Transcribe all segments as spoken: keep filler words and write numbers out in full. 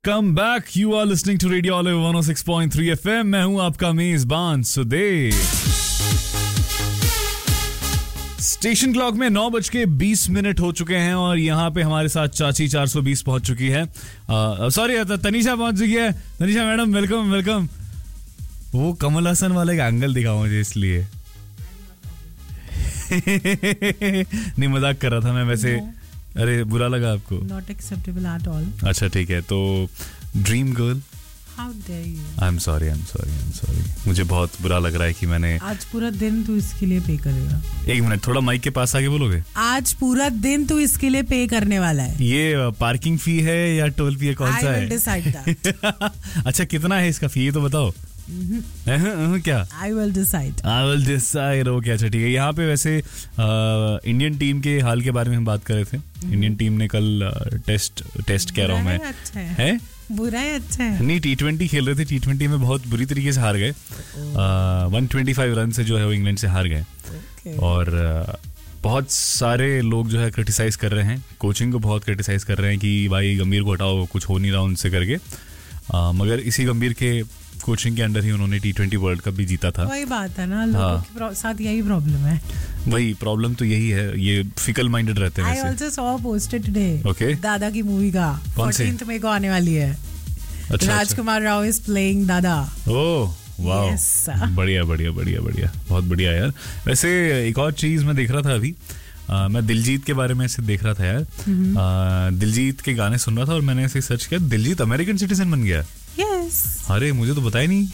Welcome back. You are listening to radio olive one O six point three FM. मैं हूं आपका मेजबान Sudesh. Station clock में नौ बज के बीस मिनट हो चुके हैं और यहाँ पे हमारे साथ चाची चार सौ बीस पहुंच चुकी है. सॉरी तनीषा पहुंच चुकी है. Tanisha madam welcome welcome. वो कमल हसन वाले का एंगल दिखा मुझे इसलिए. नहीं मजाक कर रहा था मैं वैसे. no. अरे बुरा लगा आपको? Not acceptable at all. अच्छा ठीक है. तो dream girl. How dare you? I'm sorry, I'm sorry, I'm sorry. मुझे बहुत बुरा लग रहा है कि मैंने आज पूरा दिन तू इसके लिए पे करेगा. एक मिनट थोड़ा माइक के पास आके बोलोगे. आज पूरा दिन तू इसके लिए पे करने वाला है. ये पार्किंग फी है या टोल फी है, कौन सा है? I will decide that. अच्छा कितना है इसका फी ये तो बताओ. Mm-hmm. क्या? I will decide. I will decide. Okay अच्छा ठीक है. यहाँ पे वैसे इंडियन टीम के हाल के बारे में हम बात कर रहे थे. इंडियन टीम ने कल टेस्ट टेस्ट कह रहा हूँ मैं अच्छा है, है? बुरा है अच्छा है. नहीं टी ट्वेंटी खेल रहे थे. टी ट्वेंटी में बहुत बुरी तरीके से हार गए. वन ट्वेंटी फाइव रन से जो है वो इंग्लैंड से हार गए. okay. और uh, बहुत सारे लोग जो है क्रिटिसाइज कर रहे हैं. कोचिंग को बहुत क्रिटिसाइज कर रहे हैं कि भाई गंभीर को हटाओ, कुछ हो नहीं रहा उनसे करके. uh, मगर इसी गंभीर के कोचिंग के अंडर ही उन्होंने टी ट्वेंटी वर्ल्ड कप भी जीता था. वही बात है ना, लोगों के साथ यही प्रॉब्लम है. वही प्रॉब्लम तो यही है, ये फिकल माइंडेड रहते हैं. I also saw a poster today. Okay. दादा की मूवी का चौदहवीं मई को आने वाली है. अच्छा, राजकुमार राव इज प्लेइंग दादा. Oh wow. Yes. बढ़िया बढ़िया बढ़िया बढ़िया बहुत बढ़िया यार. वैसे एक और चीज मैं देख रहा था अभी. Uh, मैं दिलजीत के बारे में ऐसे देख रहा था यार. uh, दिलजीत के गाने सुन रहा था और मैंने ऐसे सर्च किया. दिलजीत अमेरिकन सिटीजन बन गया. Yes. अरे मुझे तो बताया नहीं.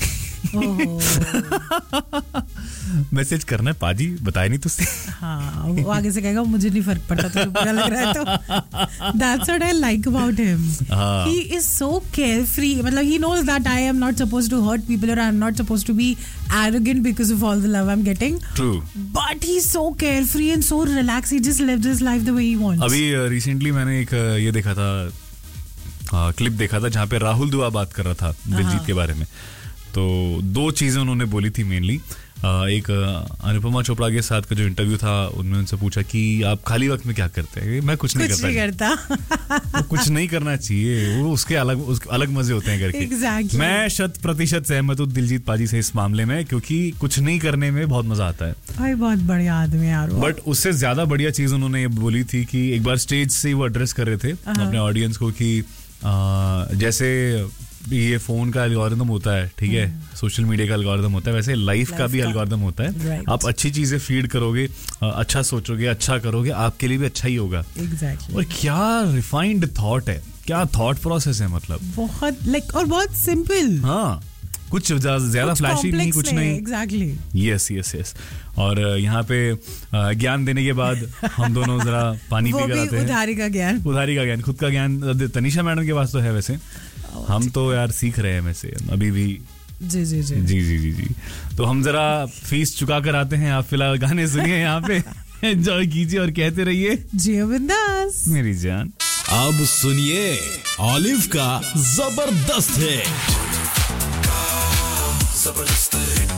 मैसेज करना है पाजी, बताया नहीं तुझसे. हाँ वो आगे से कहेगा मुझे नहीं फर्क पड़ता, तुझे बुरा लग रहा है तो. That's what I like about him. He is so carefree. मतलब he knows that I am not supposed to hurt people or I am not supposed to be arrogant because of all the love I'm getting. True. But he's so carefree and so relaxed. He just lives his life the way he wants. अभी recently मैंने एक ये देखा था, clip देखा था जहाँ पे राहुल दुआ बात कर रहा था दिलजीत के बारे में. तो दो चीजें उन्होंने बोली थी मेनली. एक अनुपमा चोपड़ा के साथ का जो इंटरव्यू था, उन्होंने उनसे पूछा कि आप खाली वक्त में क्या करते हैं. मैं कुछ नहीं कुछ करता, नहीं करता. वो कुछ नहीं करना चाहिए, वो उसके अलग उसके अलग मजे होते हैं करके. exactly. मैं शत प्रतिशत सहमत हूँ दिलजीत पाजी से इस मामले में, क्योंकि कुछ नहीं करने में बहुत मजा आता है. भाई बहुत बढ़िया आदमी यार. बट उससे ज्यादा बढ़िया चीज उन्होंने ये बोली थी कि एक बार स्टेज से वो एड्रेस कर रहे थे अपने ऑडियंस को कि जैसे ये फोन का एल्गोरिदम होता है, ठीक है, सोशल मीडिया का एल्गोरिदम होता है, वैसे लाइफ का भी एल्गोरिदम होता है. right. आप अच्छी चीजें फीड करोगे, अच्छा सोचोगे, अच्छा करोगे, आपके लिए भी अच्छा ही होगा. exactly. और क्या रिफाइंड थॉट है, क्या थॉट प्रोसेस है. मतलब बहुत लाइक और बहुत सिंपल. हाँ कुछ ज्यादा फ्लैशी नहीं, कुछ नहीं. एग्जैक्टली. Yes yes yes. और यहाँ पे ज्ञान देने के बाद हम दोनों जरा पानी पी कर आते हैं. उधारी का ज्ञान. उधारी का ज्ञान, खुद का ज्ञान तनीषा मैडम के पास तो है वैसे. हम तो यार सीख रहे हैं वैसे अभी भी. जी जी जी जी जी जी जी. तो हम जरा फीस चुका कर आते हैं. आप फिलहाल गाने सुनिए यहाँ पे, एंजॉय कीजिए और कहते रहिए जियो बिंदास मेरी जान. अब सुनिए ऑलिव का जबरदस्त है. जबरदस्त